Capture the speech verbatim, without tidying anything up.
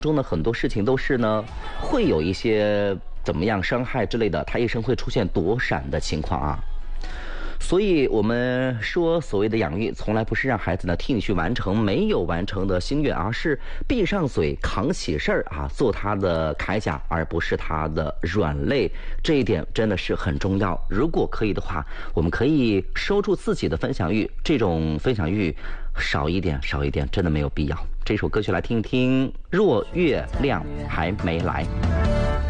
中的很多事情都是呢，会有一些怎么样伤害之类的，他一生会出现躲闪的情况啊。所以我们说，所谓的养育，从来不是让孩子呢替你去完成没有完成的心愿，而是闭上嘴扛起事儿啊，做他的铠甲，而不是他的软肋。这一点真的是很重要。如果可以的话，我们可以收住自己的分享欲，这种分享欲少一点，少一点，真的没有必要。这首歌曲来听一听，若月亮还没来。